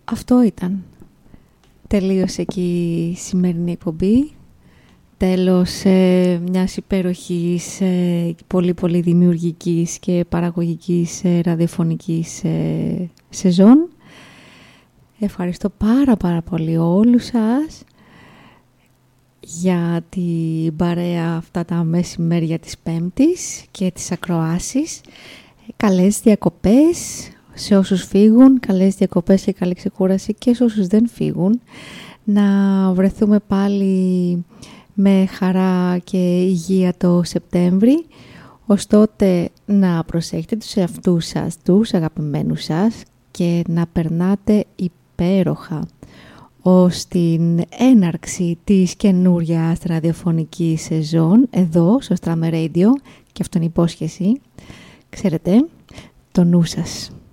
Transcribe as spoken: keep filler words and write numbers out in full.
Αυτό ήταν. Τελείωσε και η σημερινή εκπομπή. Τέλος ε, μιας υπέροχης, ε, πολύ πολύ δημιουργικής και παραγωγικής ε, ραδιοφωνικής ε, σεζόν. Ευχαριστώ πάρα πάρα πολύ όλους σας για την παρέα αυτά τα μεσημέρια της Πέμπτης και τις ακροάσεις. Καλές διακοπές σε όσους φύγουν, καλές διακοπές και καλή ξεκούραση και σε όσους δεν φύγουν. Να βρεθούμε πάλι με χαρά και υγεία το Σεπτέμβρη. Ως τότε να προσέχετε τους εαυτούς σας, τους αγαπημένους σας και να περνάτε υπέροχα ως την έναρξη της καινούριας ραδιοφωνικής σεζόν εδώ στο Strammer Radio, και αυτό είναι υπόσχεση. Ξέρετε, το νου σας.